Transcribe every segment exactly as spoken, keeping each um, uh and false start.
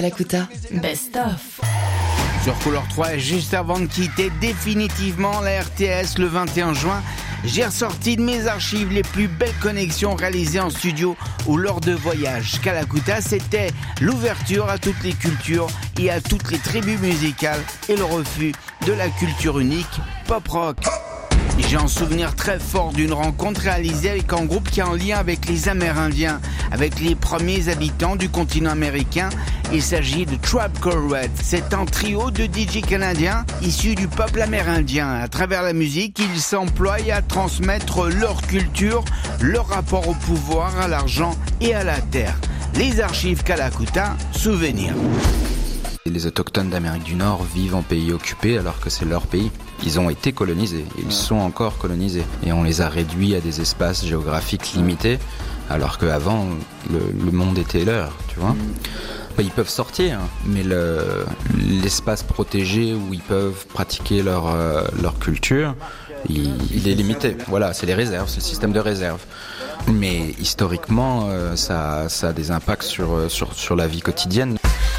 Kalakuta, best of. Sur Couleur trois, juste avant de quitter définitivement la R T S le vingt et un juin, j'ai ressorti de mes archives les plus belles connexions réalisées en studio ou lors de voyages. Kalakuta, c'était l'ouverture à toutes les cultures et à toutes les tribus musicales et le refus de la culture unique pop-rock. J'ai un souvenir très fort d'une rencontre réalisée avec un groupe qui est en lien avec les Amérindiens, avec les premiers habitants du continent américain. Il s'agit de Tribe Called Red. C'est un trio de D J canadiens issus du peuple amérindien. À travers la musique, ils s'emploient à transmettre leur culture, leur rapport au pouvoir, à l'argent et à la terre. Les archives Kalakuta, souvenirs. Les autochtones d'Amérique du Nord vivent en pays occupé alors que c'est leur pays. Ils ont été colonisés, ils sont encore colonisés. Et on les a réduits à des espaces géographiques limités, alors qu'avant, le, le monde était leur, tu vois. Bah, ils peuvent sortir, mais le, l'espace protégé où ils peuvent pratiquer leur, euh, leur culture, il, il est limité. Voilà, c'est les réserves, c'est le système de réserve. Mais historiquement, euh, ça, ça a des impacts sur, sur, sur la vie quotidienne.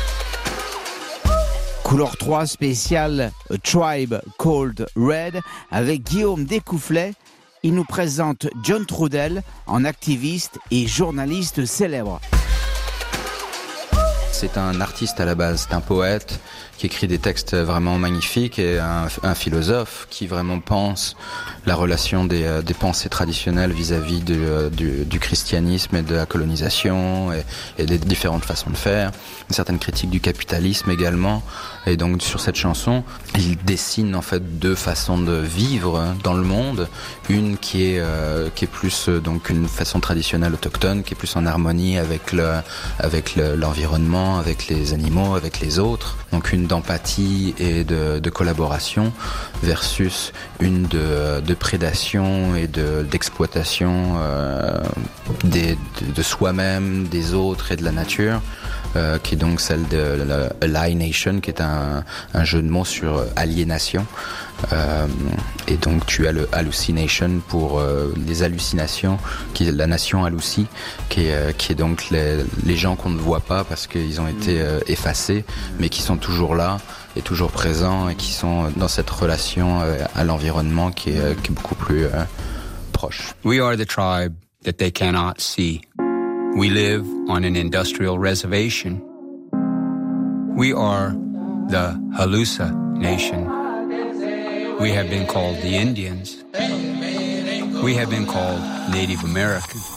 Couleur trois spécial Tribe Called Red avec Guillaume Découfflet. Il nous présente John Trudell, un activiste et journaliste célèbre. C'est un artiste à la base, c'est un poète qui écrit des textes vraiment magnifiques et un, un philosophe qui vraiment pense la relation des, des pensées traditionnelles vis-à-vis du, du, du christianisme et de la colonisation et, et des différentes façons de faire, une certaine critique du capitalisme également. Et donc sur cette chanson, il dessine en fait deux façons de vivre dans le monde, une qui est euh, qui est plus euh, donc une façon traditionnelle autochtone, qui est plus en harmonie avec le avec le, l'environnement, avec les animaux, avec les autres. Donc une d'empathie et de, de collaboration versus une de, de prédation et de d'exploitation euh, des, de, de soi-même, des autres et de la nature. Euh, qui est donc celle de la alienation, qui est un, un jeu de mots sur aliénation. Euh, et donc tu as le hallucination pour euh, les hallucinations, qui est la nation Alousie, qui est, euh, qui est donc les, les gens qu'on ne voit pas parce qu'ils ont été euh, effacés, mais qui sont toujours là et toujours présents et qui sont dans cette relation euh, à l'environnement qui est, euh, qui est beaucoup plus euh, proche. We are the tribe that they cannot see. We live on an industrial reservation. We are the Halusa Nation. We have been called the Indians. We have been called Native American.